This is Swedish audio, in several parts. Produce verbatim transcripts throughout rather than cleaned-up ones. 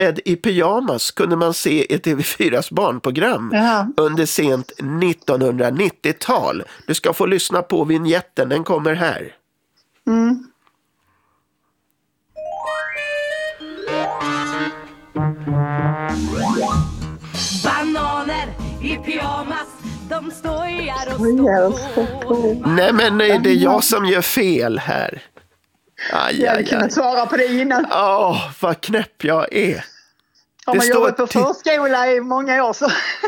Ed i pyjamas kunde man se i T V fyras barnprogram Jaha. under sent nittonhundranittiotal. Du ska få lyssna på vignetten, den kommer här. Mm. Bananer i pyjamas, de stojar och Skojar och står. Nej, men nej, det är jag som gör fel här. Aj, Jag hade aj, aj. kunnat svara på det innan. Åh, vad knäpp jag är. Har det man står jobbat på till- förskola i många år så.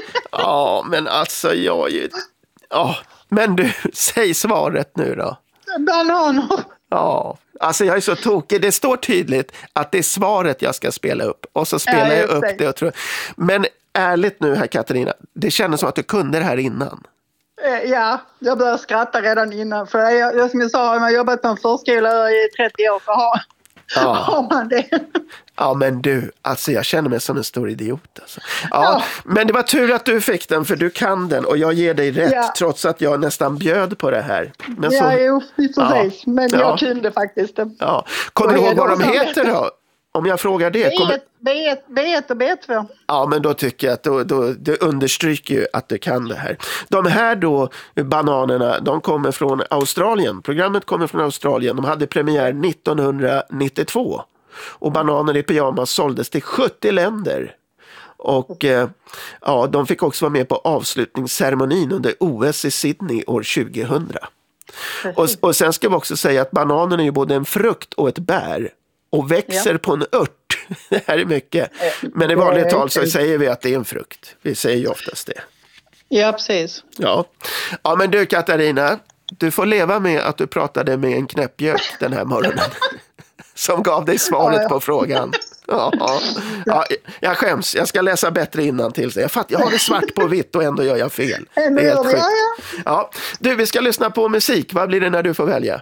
Ja, men alltså jag är ju... Ja, men du, säg svaret nu då. Bananer. Ja, alltså jag är så tokig. Det står tydligt att det är svaret jag ska spela upp. Och så spelar Ja, jag just upp det. det och tror... Men ärligt nu här, Katarina, det kändes som att du kunde det här innan. Eh, Ja, jag började skratta redan innan. För jag, jag, som jag sa, har man jobbat på en förskola i trettio år så har, Ja. har man det. Ja, men du, alltså jag känner mig som en stor idiot. Alltså. Ja, Ja. men det var tur att du fick den, för du kan den. Och jag ger dig rätt, Ja. trots att jag nästan bjöd på det här. Men så, Ja, jo, precis. Men Ja. jag kunde faktiskt det. ja. Kommer du Vad är ihåg vad det de som heter då? Om jag frågar det. Kommer... B ett, B ett och B två. Ja, men då tycker jag att då, då, det understryker ju att du kan det här. De här då, bananerna, de kommer från Australien. Programmet kommer från Australien. De hade premiär nittonhundranittiotvå. Och bananer i pyjamas såldes till sjuttio länder. Och eh, ja, de fick också vara med på avslutningsceremonin under O S i Sydney år tjugohundra. Och, och sen ska vi också säga att bananen är ju både en frukt och ett bär. Och växer Ja. på en ört. Det här är mycket. Men i vanligt tal så säger vi att det är en frukt. Vi säger ju oftast det. Ja, precis. Ja. Ja, men du Katarina, du får leva med att du pratade med en knäppgök den här morgonen. Som gav dig svaret Ja, ja. på frågan. Ja, ja, jag skäms. Jag ska läsa bättre innantill. Jag fatt, jag har det svart på vitt och ändå gör jag fel. Det Ändå är gör helt det, sjukt. ja, Ja. Du, vi ska lyssna på musik. Vad blir det när du får välja?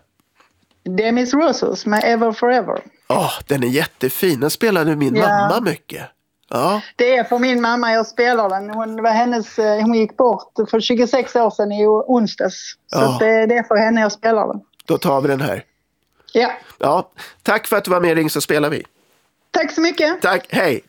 Demis Roses med Ever Forever. Åh, den är jättefin. Den spelade min Ja. mamma mycket. Ja. Det är för min mamma jag spelar den. Hon, det var hennes, eh, hon gick bort för tjugosex år sedan i onsdags. Så Ja. att det, det är för henne jag spelar den. Då tar vi den här. Ja, Ja, tack för att du var med, Ring så spelar vi. tack så mycket. Tack, hej!